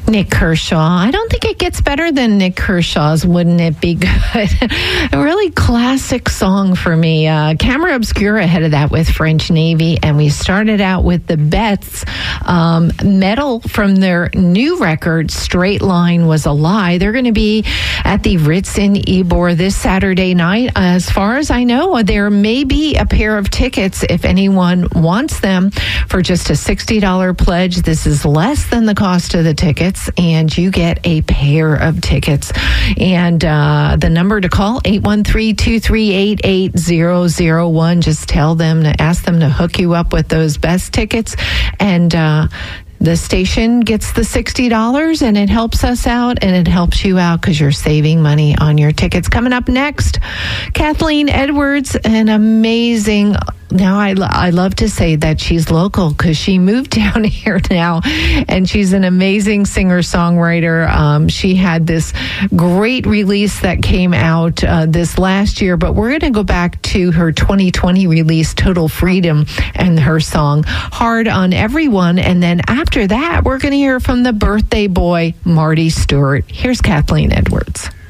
Nick Kershaw. I don't think it gets better than Nick Kershaw's Wouldn't It Be Good? A really classic song for me. Camera Obscura ahead of that with French Navy, and we started out with the Beths. Metal from their new record, Straight Line Was a Lie. They're going to be at the Ritz in Ybor this Saturday night. As far as I know, there may be a pair of tickets if anyone wants them for just a $60 pledge. This is less than the cost of the tickets, and you get a pair of tickets. And the number to call, 813-238-8001. Just tell them to ask them to hook you up with those best tickets, and the station gets the $60, and it helps us out, and it helps you out because you're saving money on your tickets. Coming up next, Kathleen Edwards, an amazing... Now, I love to say that she's local because she moved down here now, and she's an amazing singer-songwriter. She had this great release that came out this last year, but we're going to go back to her 2020 release, Total Freedom, and her song, Hard on Everyone. And then after that, we're going to hear from the birthday boy, Marty Stewart. Here's Kathleen Edwards.